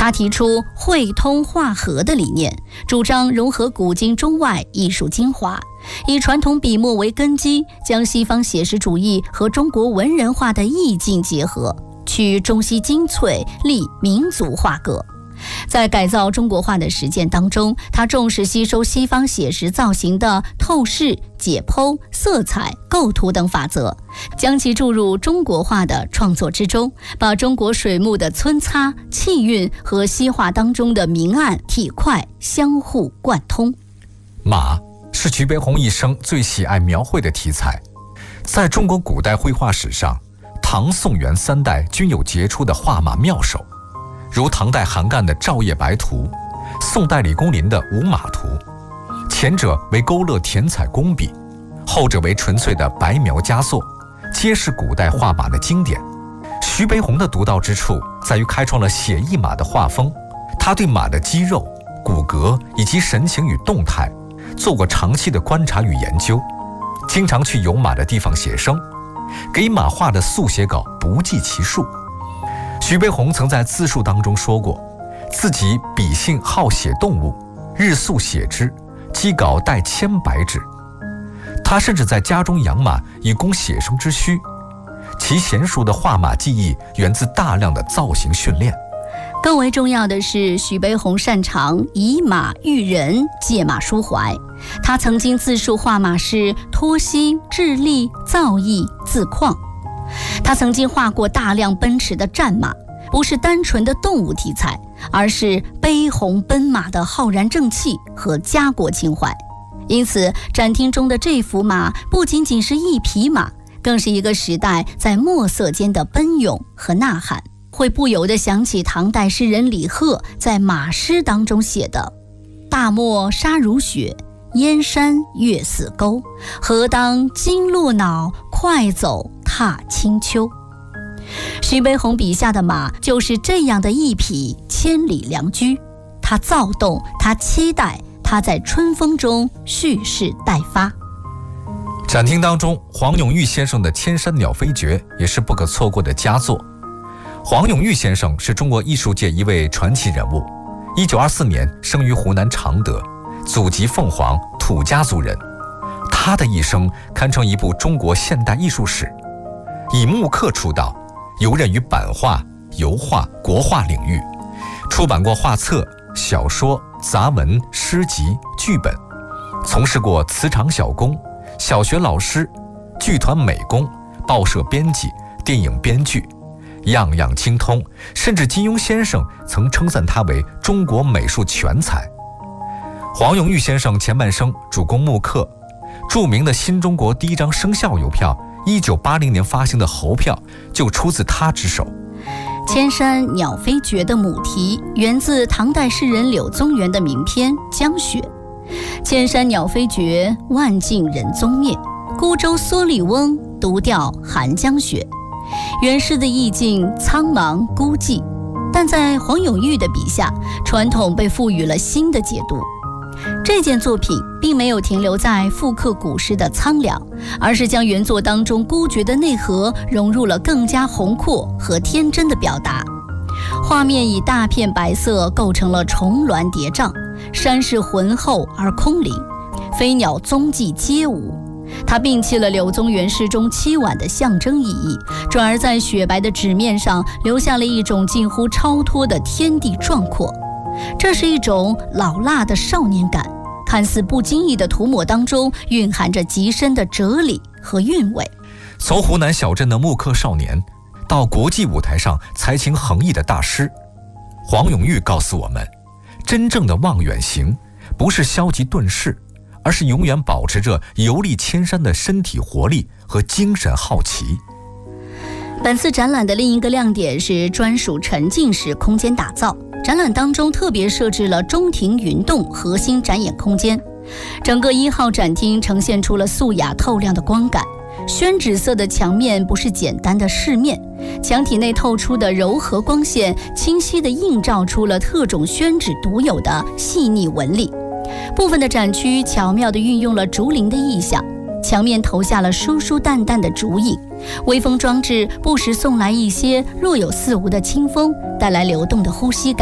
他提出汇通化合的理念，主张融合古今中外艺术精华，以传统笔墨为根基，将西方写实主义和中国文人画的意境结合，取中西精粹，立民族画格。在改造中国画的实践当中，他重视吸收西方写实造型的透视、解剖、色彩、构图等法则，将其注入中国画的创作之中，把中国水墨的皴擦、气韵和西画当中的明暗、体块相互贯通。 马是徐悲鸿一生最喜爱描绘的题材。在中国古代绘画史上，唐、宋、元三代均有杰出的画马妙手，如唐代韩干的《照夜白图》，宋代李公麟的《五马图》，前者为勾勒填彩工笔，后者为纯粹的白描佳作，皆是古代画马的经典。徐悲鸿的独到之处在于开创了写意马的画风，他对马的肌肉、骨骼以及神情与动态做过长期的观察与研究，经常去有马的地方写生，给马画的速写稿不计其数。徐悲鸿曾在自述当中说过，自己笔性好写动物，日速写之，积稿带千百纸。他甚至在家中养马，以供写生之需。其娴熟的画马技艺源自大量的造型训练。 更为重要的是，徐悲鸿擅长以马喻人，借马抒怀。他曾经自述画马是脱息、致力、造诣、自况。他曾经画过大量奔驰的战马，不是单纯的动物题材，而是悲鸿奔马的浩然正气和家国情怀。因此，展厅中的这幅马不仅仅是一匹马，更是一个时代在墨色间的奔涌和呐喊，会不由得想起唐代诗人李贺在马诗当中写的“大漠沙如雪，燕山月似钩，何当金络脑，快走踏清秋”。徐悲鸿笔下的马就是这样的一匹千里良驹，他躁动，他期待，他在春风中蓄势待发。 展厅当中，黄永玉先生的《千山鸟飞绝》也是不可错过的佳作。黄永玉先生是中国艺术界一位传奇人物，1924年生于湖南常德，祖籍凤凰，土家族人。他的一生堪称一部中国现代艺术史。以木刻出道，游刃于版画、油画、国画领域，出版过画册、小说、杂文、诗集、剧本，从事过瓷厂小工、小学老师、剧团美工、报社编辑、电影编剧，样样精通，甚至金庸先生曾称赞他为中国美术全才。黄永玉先生前半生主攻木刻，著名的新中国第一张生肖邮票1980年发行的猴票就出自他之手。 千山鸟飞绝的母题源自唐代诗人柳宗元的名篇《江雪》。千山鸟飞绝，万径人踪灭，孤舟蓑笠翁，独钓寒江雪。原诗的意境苍茫孤寂，但在黄永玉的笔下，传统被赋予了新的解读。这件作品并没有停留在复刻古诗的苍凉，而是将原作当中孤绝的内核融入了更加宏阔和天真的表达。画面以大片白色构成了重峦叠嶂，山势浑厚而空灵，飞鸟踪迹皆无。他摒弃了柳宗元诗中凄婉的象征意义，转而在雪白的纸面上留下了一种近乎超脱的天地壮阔。这是一种老辣的少年感，看似不经意的涂抹当中蕴含着极深的哲理和韵味。 从湖南小镇的木刻少年到国际舞台上才情横溢的大师，黄永玉告诉我们，真正的望远行不是消极遁世，而是永远保持着游历千山的身体活力和精神好奇。 本次展览的另一个亮点是专属沉浸式空间打造，展览当中特别设置了中庭云洞核心展演空间，整个1号展厅呈现出了素雅透亮的光感。宣纸色的墙面不是简单的饰面，墙体内透出的柔和光线清晰地映照出了特种宣纸独有的细腻纹理。部分的展区巧妙地运用了竹林的意象，墙面投下了疏疏淡淡的竹影，微风装置不时送来一些若有似无的清风，带来流动的呼吸感。